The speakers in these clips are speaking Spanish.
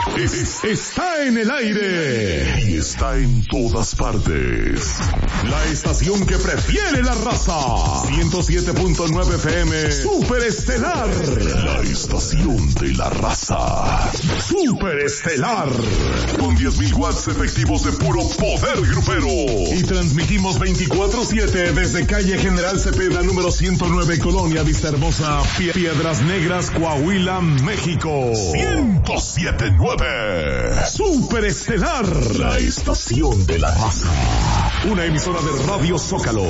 Está en el aire y está en todas partes. La estación que prefiere la raza. 107.9 FM. Superestelar. La estación de la raza. Superestelar. Con 10.000 watts efectivos de puro poder grupero. Y transmitimos 24/7 desde calle General Cepeda, número 109, Colonia Vista Hermosa, Piedras Negras, Coahuila, México. 107.9. Superestelar, la estación de la raza. Una emisora de Radio Zócalo.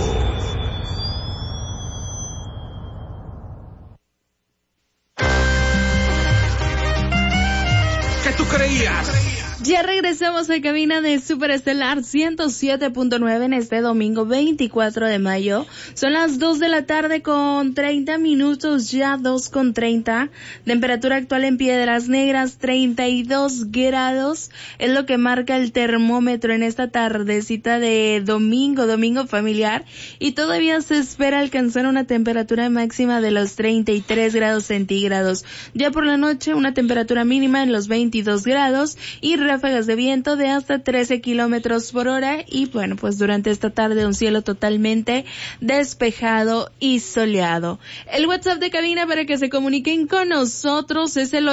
¿Qué tú creías? Ya regresamos a cabina de Superestelar 107.9 en este domingo 24 de mayo. Son las 2 de la tarde con 30 minutos, ya 2:30. Temperatura actual en Piedras Negras, 32 grados. Es lo que marca el termómetro en esta tardecita de domingo familiar. Y todavía se espera alcanzar una temperatura máxima de los 33 grados centígrados. Ya por la noche, una temperatura mínima en los 22 grados y ráfagas de viento de hasta 13 kilómetros por hora. Y bueno, pues durante esta tarde un cielo totalmente despejado y soleado. El WhatsApp de cabina para que se comuniquen con nosotros es el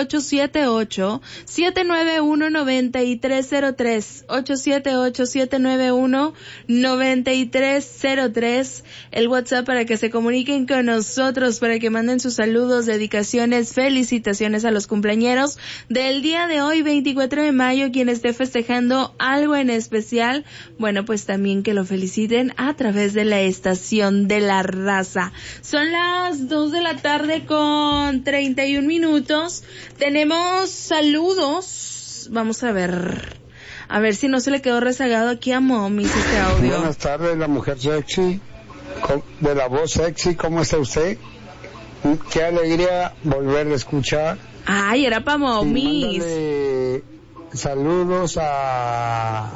878-791-9303. 878-791-9303. El WhatsApp para que se comuniquen con nosotros, para que manden sus saludos, dedicaciones, felicitaciones a los cumpleañeros del día de hoy, 24 de mayo, quien esté festejando algo en especial, bueno, pues también que lo feliciten a través de la estación de la raza. Son las 2 de la tarde con 31 minutos. Tenemos saludos. Vamos a ver si no se le quedó rezagado aquí a Momis este audio. Buenas tardes, la mujer sexy, de la voz sexy, ¿cómo está usted? Qué alegría volverle a escuchar. Ay, era para Momis. Saludos a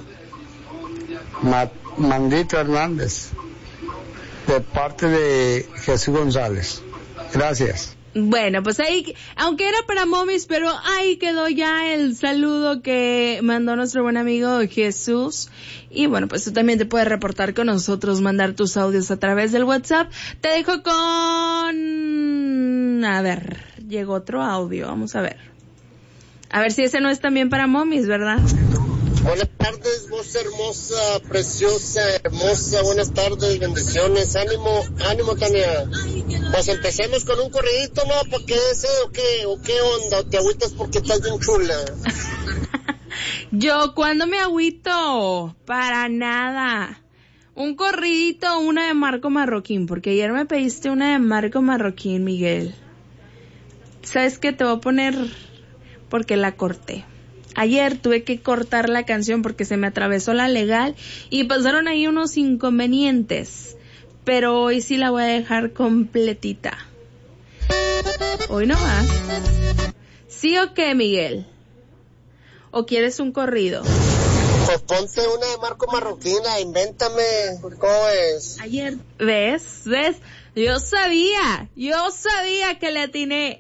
Mandito Hernández, de parte de Jesús González. Gracias. Bueno, pues ahí, aunque era para Momis, pero ahí quedó ya el saludo que mandó nuestro buen amigo Jesús. Y bueno, pues tú también te puedes reportar con nosotros, mandar tus audios a través del WhatsApp. Te dejo con... A ver, llegó otro audio, vamos a ver. A ver si ese no es también para Momis, ¿verdad? Buenas tardes, voz hermosa, preciosa, hermosa. Buenas tardes, bendiciones. Ánimo, Tania. Pues empecemos con un corridito, ¿no? ¿Porque ese o qué onda? ¿O te agüitas porque estás bien chula? Yo, ¿cuándo me agüito? Para nada. Un corridito, una de Marco Marroquín, porque ayer me pediste una de Marco Marroquín, Miguel. ¿Sabes qué? Te voy a poner... porque la corté. Ayer tuve que cortar la canción porque se me atravesó la legal y pasaron ahí unos inconvenientes. Pero hoy sí la voy a dejar completita. Hoy no más. ¿Sí o qué, Miguel? ¿O quieres un corrido? Pues ponte una de Marco Marroquina, invéntame. ¿Cómo es? Ayer, ¿ves? Yo sabía que le atiné.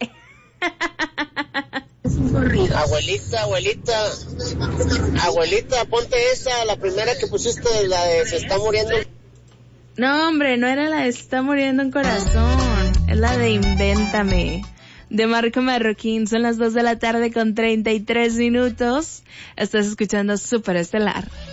Abuelita, ponte esa, la primera que pusiste, la de Se está muriendo. No, hombre, no era la de Se está muriendo un corazón, es la de Invéntame, de Marco Marroquín. Son las 2 de la tarde con 33 minutos. Estás escuchando Superestelar.